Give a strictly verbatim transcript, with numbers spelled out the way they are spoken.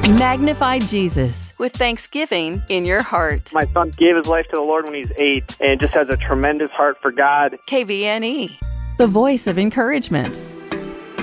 Magnify Jesus with thanksgiving in your heart. My son gave his life to the Lord when he was eight and just has a tremendous heart for God. K V N E, the voice of encouragement.